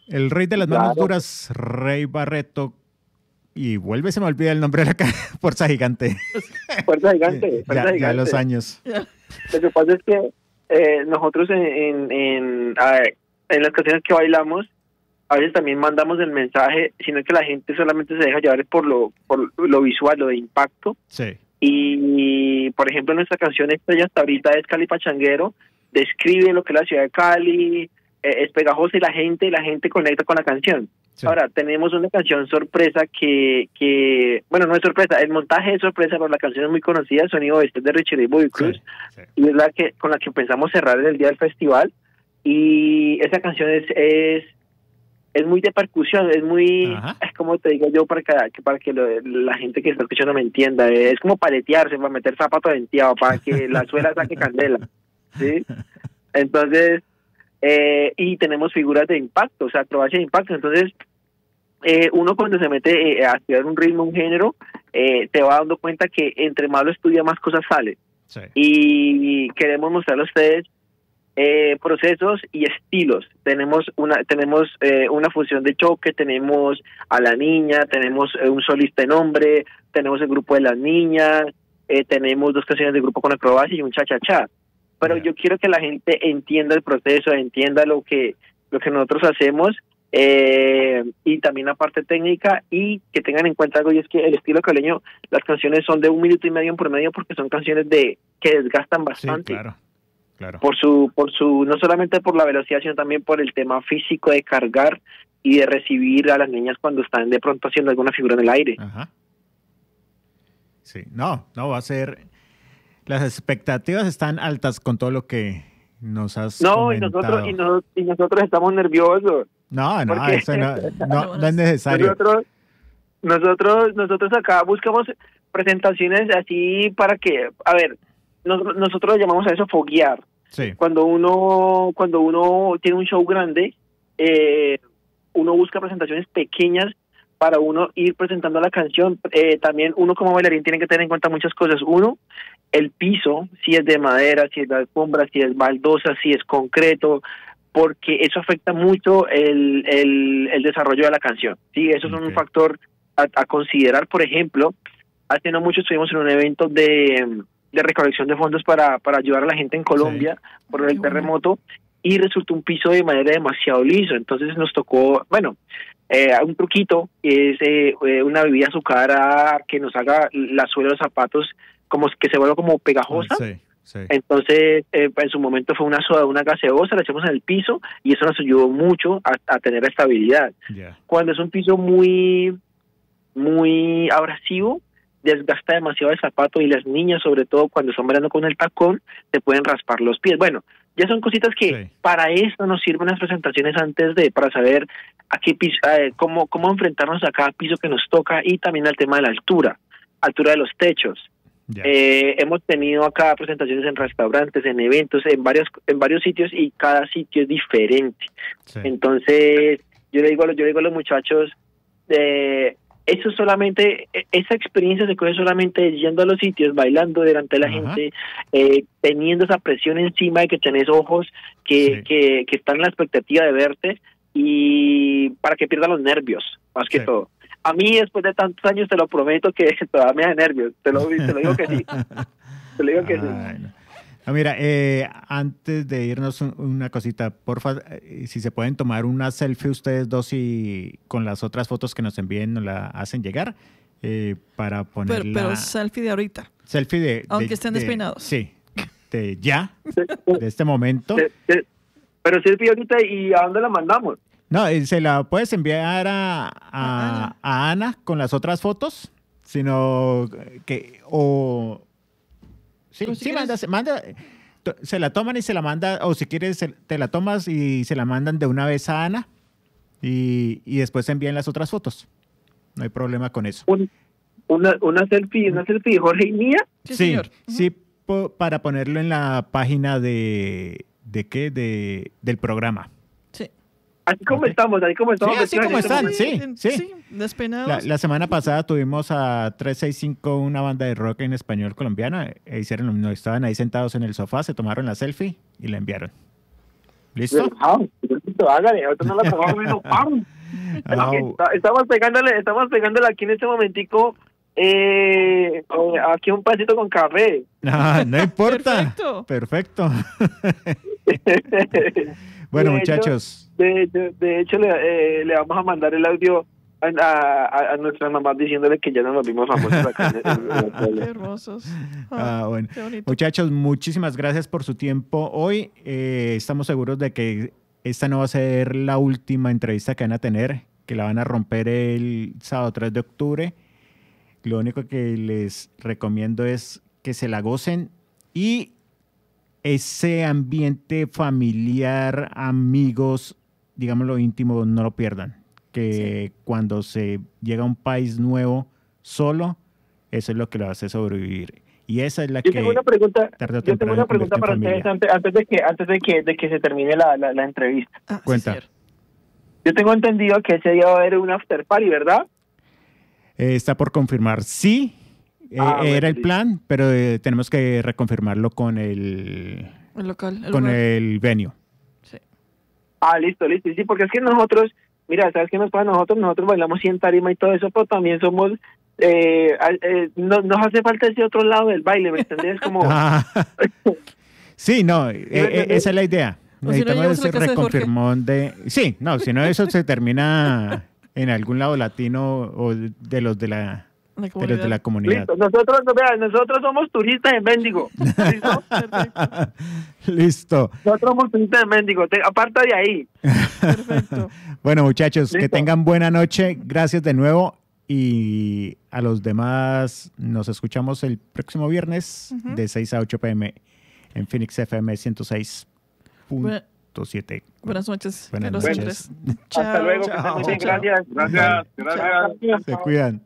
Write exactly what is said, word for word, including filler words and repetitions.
El rey de las manos Claro, duras, Rey Barreto. Y vuelve, se me olvida el nombre de la ca- Fuerza Gigante. Fuerza Gigante, Fuerza Ya, ya los Gigante. años. Lo que pasa es que eh, nosotros en, en, en, a ver, en las canciones que bailamos, a veces también mandamos el mensaje, sino que la gente solamente se deja llevar por lo, por lo visual, lo de impacto. Sí, Y, por ejemplo, nuestra canción Estrella hasta ahorita es Cali Pachanguero, describe lo que es la ciudad de Cali, eh, es pegajosa y la gente, la gente conecta con la canción. sí. Ahora, tenemos una canción sorpresa que, que, bueno, no es sorpresa, el montaje es sorpresa, pero la canción es muy conocida, el sonido este es de Richie Ray Bobby Cruz, Sí, sí. y es la que con la que pensamos cerrar el día del festival. Y esa canción es es, es muy de percusión, es muy, Ajá. es como te digo yo, para que, que para que lo- la gente que está escuchando me entienda, es como paletearse, para meter zapato denteado, para que la suela saque candela, ¿sí? Entonces, eh, y tenemos figuras de impacto, o sea, acrobacia de impacto. Entonces, eh, uno cuando se mete eh, a estudiar un ritmo, un género, eh, te va dando cuenta que entre más lo estudia, más cosas salen. Sí. Y queremos mostrarle a ustedes eh, procesos y estilos. Tenemos una tenemos eh, una fusión de choque, tenemos a la niña, tenemos eh, un solista en hombre, tenemos el grupo de las niñas, eh, tenemos dos canciones de grupo con acrobacia y un cha-cha-cha. Pero Ya. yo quiero que la gente entienda el proceso, entienda lo que lo que nosotros hacemos, eh, y también la parte técnica, y que tengan en cuenta algo, y es que el estilo caleño, las canciones son de un minuto y medio en promedio porque son canciones de que desgastan Sí, bastante claro, claro. por su por su no solamente por la velocidad, sino también por el tema físico de cargar y de recibir a las niñas cuando están de pronto haciendo alguna figura en el aire. Ajá. Sí, no, no va a ser. Las expectativas están altas con todo lo que nos has No, y comentado. nosotros y, nos- y nosotros estamos nerviosos No, no, porque eso no, no, no es necesario. nosotros nosotros nosotros acá buscamos presentaciones así para que, a ver, nos- nosotros llamamos a eso foguear. Sí, Cuando uno cuando uno tiene un show grande, eh, uno busca presentaciones pequeñas para uno ir presentando la canción. Eh, también uno como bailarín tiene que tener en cuenta muchas cosas. Uno, el piso, si es de madera, si es de alfombra, si es baldosa, si es concreto, porque eso afecta mucho el, el, el desarrollo de la canción. Sí, eso es un ok. factor a, a considerar. Por ejemplo, hace no mucho estuvimos en un evento de, de recolección de fondos para, para ayudar a la gente en Colombia por Qué el bueno. terremoto, y resultó un piso de madera demasiado liso. Entonces nos tocó, bueno, eh, un truquito, que es eh, eh, una bebida azucarada que nos haga la suela de los zapatos como que se vuelva como pegajosa. Sí, sí. Entonces, eh, en su momento fue una soda, una gaseosa, la echamos en el piso y eso nos ayudó mucho a, a tener estabilidad. Ya. Cuando es un piso muy, muy abrasivo, desgasta demasiado el zapato, y las niñas, sobre todo cuando están bailando con el tacón, se pueden raspar los pies. Bueno, ya son cositas que Sí. para esto nos sirven las presentaciones antes de, para saber a qué piso, eh, cómo, cómo enfrentarnos a cada piso que nos toca, y también al tema de la altura, altura de los techos. Ya. Eh, hemos tenido acá presentaciones en restaurantes, en eventos, en varios en varios sitios, y cada sitio es diferente. Sí. Entonces, yo le digo a los, yo le digo a los muchachos, eh, eso solamente, e- esa experiencia se coge solamente yendo a los sitios, bailando delante de la Ajá. gente, eh, teniendo esa presión encima de que tenés ojos que, Sí. que, que están en la expectativa de verte, y para que pierdan los nervios, más que Sí. todo. A mí, después de tantos años, te lo prometo que todavía me da nervios, te lo, te lo digo que sí, te lo digo que sí. Ay, no. No, mira, eh, antes de irnos, un- una cosita, porfa, eh, si se pueden tomar una selfie ustedes dos y con las otras fotos que nos envíen nos la hacen llegar, eh, para ponerla. Pero, pero selfie de ahorita. Selfie de... de- Aunque estén de- despeinados. Sí, de ya, Sí, de este momento. sí, sí. Pero Silvia, ahorita, ¿y a dónde la mandamos? No, eh, se la puedes enviar a, a, A Ana. a Ana con las otras fotos, sino que, o... Sí, Pues si sí, quieres- manda, manda, to- se la toman y se la manda, o si quieres se- te la tomas y se la mandan de una vez a Ana y, y después envían las otras fotos. No hay problema con eso. Un, una, una selfie, una selfie de Jorge y mía. Sí, sí, señor. Ujú. sí, po- para ponerlo en la página de, ¿de qué? De, del programa. Sí. Así como Ok. estamos, así como estamos. Sí, así vestidos como en este están, momento. sí, Sí, sí. despeinados. La, la semana pasada tuvimos a trescientos sesenta y cinco, una banda de rock en español colombiana. E hicieron lo mismo. Estaban ahí sentados en el sofá, se tomaron la selfie y la enviaron. ¿Listo? Ah, listo, hágale, ahorita no la acabamos viendo. ¡Pam! Ah, Aquí está- Estamos pegándole, estamos pegándole aquí en este momentico, eh, eh, aquí un pasito con café. ah, no importa. Perfecto. Perfecto. Bueno, De hecho, muchachos. De, de, de hecho, le, eh, le vamos a mandar el audio a, a, a nuestras mamás diciéndole que ya no nos vimos famosos acá en el- en el Qué pueblo. hermosos. Ah, Ah, bueno. qué bonito. Muchachos, muchísimas gracias por su tiempo hoy. Eh, estamos seguros de que esta no va a ser la última entrevista que van a tener, que la van a romper el sábado tres de octubre. Lo único que les recomiendo es que se la gocen y ese ambiente familiar, amigos, digámoslo íntimo, no lo pierdan. Que cuando se llega a un país nuevo solo, eso es lo que lo hace sobrevivir. Y esa es la Yo que tengo una pregunta, tarde o yo tengo temprano una se convierte pregunta en para familia. ustedes antes, antes de que antes de que de que se termine la, la, la entrevista. Ah, sí, Cuenta. señor. Yo tengo entendido que ese día va a haber un after party, ¿verdad? Eh, está por confirmar. Sí, eh, Ah, bueno, era el listo. plan, pero eh, tenemos que reconfirmarlo con el, El local. El con lugar. el venue. Sí. Ah, listo, listo. Sí, porque es que nosotros, mira, ¿sabes qué nos pasa a nosotros? Nosotros bailamos sí en tarima y todo eso, pero también somos, eh, al- eh, no, nos hace falta ese otro lado del baile, ¿me entendés? Como, Ah, sí, no, eh, eh, esa es la idea. O si no, Necesitamos llevamos a la ese casa de Jorge. reconfirmón de... Sí, no, si no eso se termina en algún lado latino o de los de la, La de, los de comunidad. la comunidad. listo. Nosotros, no, vea, nosotros somos turistas en Mendigo. ¿Listo? Perfecto. Listo. Nosotros somos turistas en Mendigo. Te, aparta de ahí. Perfecto. Bueno, muchachos, que Listo. tengan buena noche. Gracias de nuevo. Y a los demás nos escuchamos el próximo viernes Ujú. de seis a ocho pm en Phoenix F M ciento seis punto siete. Buenas noches. Buenas que los noches. entres. Hasta Chao. luego. Que estén muy bien. Chao. Gracias. Gracias, gracias. Se cuidan.